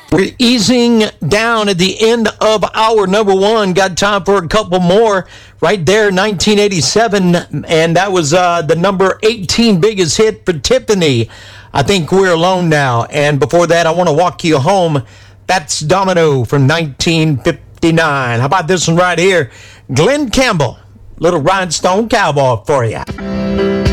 We're easing down at the end of hour number one. Got time for a couple more. Right there, 1987, and that was the number 18 biggest hit for Tiffany. I Think We're Alone Now. And before that, I Want to Walk You Home. That's Domino from 1959. How about this one right here? Glenn Campbell, Little Rhinestone Cowboy for you.